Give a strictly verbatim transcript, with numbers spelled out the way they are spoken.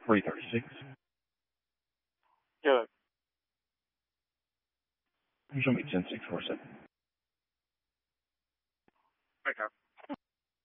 three thirty-six. Yeah. Show me ten six four seven. Okay.